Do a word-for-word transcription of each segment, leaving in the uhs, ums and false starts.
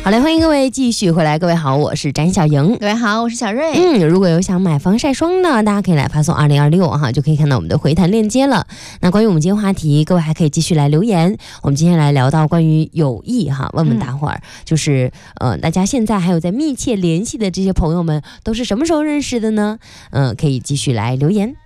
好嘞，欢迎各位继续回来。各位好，我是展小莹。 各位好，我是小瑞。 嗯，如果有想买防晒霜的，大家可以来发送二零二六哈，就可以看到我们的回弹链接了。那关于我们今天话题，各位还可以继续来留言。我们今天来聊到关于友谊哈，问问大伙儿，嗯、就是呃，大家现在还有在密切联系的这些朋友们，都是什么时候认识的呢？嗯、呃，可以继续来留言。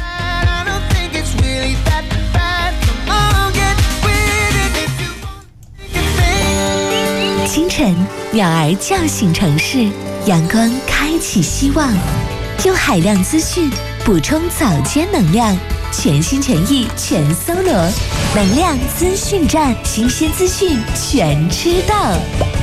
清晨，鸟儿叫醒城市，阳光开启希望，用海量资讯补充早间能量，全心全意全搜罗，能量资讯站，新鲜资讯全知道。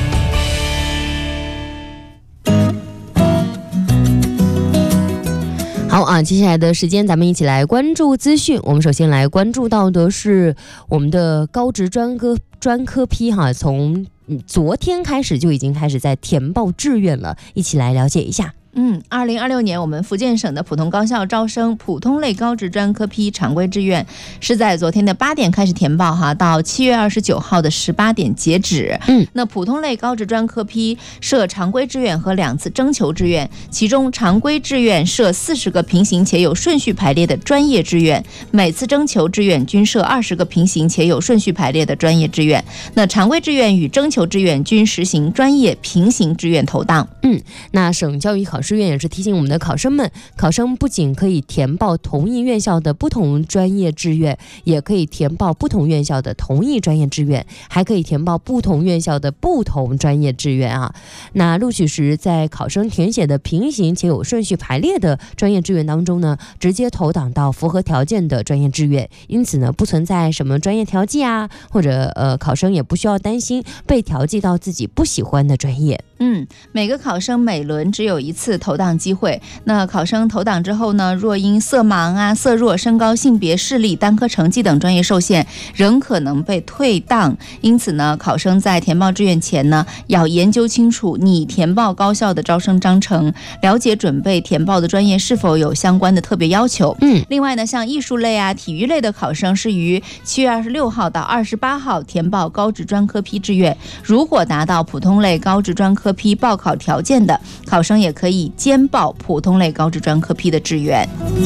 好啊，接下来的时间咱们一起来关注资讯。我们首先来关注到的是我们的高职专科专科批哈，从昨天开始就已经开始在填报志愿了，一起来了解一下。 嗯，二零二六年我们福建省的普通高校招生普通类高职专科批常规志愿是在昨天的八点开始填报哈，到七月二十九号的十八点截止。嗯，那普通类高职专科批设常规志愿和两次征求志愿，其中常规志愿设四十个平行且有顺序排列的专业志愿，每次征求志愿均设二十个平行且有顺序排列的专业志愿。那常规志愿与征求志愿均实行专业平行志愿投档。 嗯，那省教育考试院也是提醒我们的考生们，考生不仅可以填报同一院校的不同专业志愿，也可以填报不同院校的同一专业志愿，还可以填报不同院校的不同专业志愿啊。那录取时在考生填写的平行且有顺序排列的专业志愿当中呢，直接投档到符合条件的专业志愿，因此呢不存在什么专业调剂啊，或者呃考生也不需要担心被调剂到自己不喜欢的专业。 嗯，每个考生每轮只有一次投档机会。那考生投档之后呢，若因色盲啊、色弱、身高、性别、视力、单科成绩等专业受限，仍可能被退档。因此呢，考生在填报志愿前呢，要研究清楚你填报高校的招生章程，了解准备填报的专业是否有相关的特别要求。嗯，另外呢，像艺术类啊、体育类的考生是于七月二十六号到二十八号填报高职专科批志愿。如果达到普通类高职专科批报考条件的考生，也可以兼报普通类高职专科批的志愿。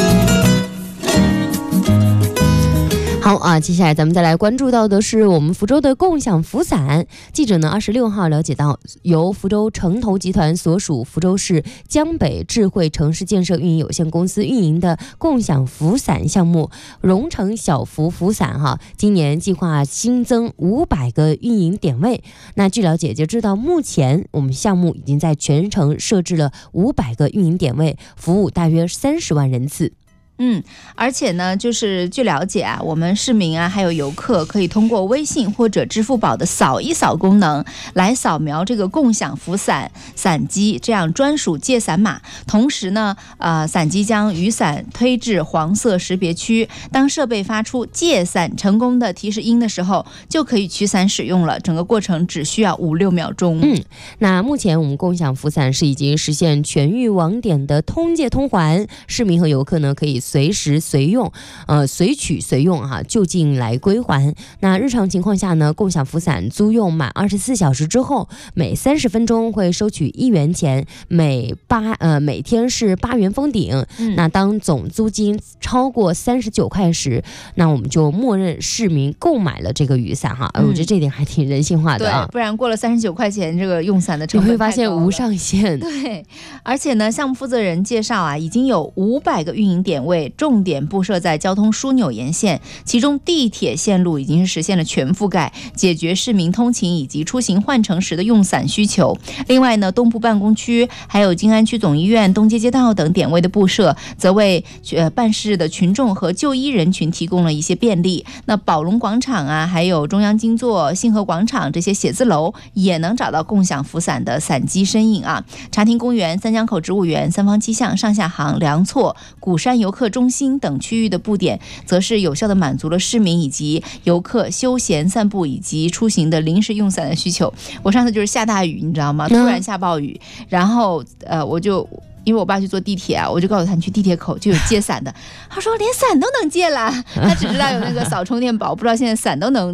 好啊，接下来咱们再来关注到的是我们福州的共享福伞。记者呢二十六号了解到，由福州城投集团所属福州市江北智慧城市建设运营有限公司运营的共享福伞项目荣成小福福伞哈，今年计划新增五百个运营点位。那据了解，截至到目前，我们项目已经在全城设置了五百个运营点位，服务大约三十万人次。 嗯，而且呢，就是据了解啊，我们市民啊，还有游客可以通过微信或者支付宝的扫一扫功能来扫描这个共享福伞伞机这样专属借伞码。同时呢，呃，伞机将雨伞推至黄色识别区，当设备发出借伞成功的提示音的时候，就可以取伞使用了。整个过程只需要五六秒钟。 嗯，那目前我们共享福伞是已经实现全域网点的通借通还，市民和游客呢可以随时随用，呃，随取随用哈、啊，就近来归还。那日常情况下呢，共享福伞租用满二十四小时之后，每三十分钟会收取一元钱，每八呃每天是八元封顶。嗯、那当总租金超过三十九块时，那我们就默认市民购买了这个雨伞哈。嗯、我觉得这点还挺人性化的啊。 对，不然过了三十九块钱，这个用伞的成本你会发现无上限。 对，而且呢，项目负责人介绍啊，已经有五百个运营点位。重点布设在交通枢纽沿线，其中地铁线路已经是实现了全覆盖，解决市民通勤以及出行换乘时的用伞需求。另外呢，东部办公区还有静安区总医院、东街街道等点位的布设，则为呃办事的群众和就医人群提供了一些便利。那宝龙广场啊，还有中央金座、信和广场这些写字楼也能找到共享福伞的伞机身影啊。茶亭公园、三江口植物园、三坊七巷、上下杭、梁厝、鼓山游客中心等区域的布点，则是有效地满足了市民以及游客休闲散步以及出行的临时用伞的需求。我上次就是下大雨，你知道吗？突然下暴雨，然后呃，我就因为我爸去坐地铁啊，我就告诉他你去地铁口就有借伞的，他说连伞都能借了，他只知道有那个扫充电宝，不知道现在伞都能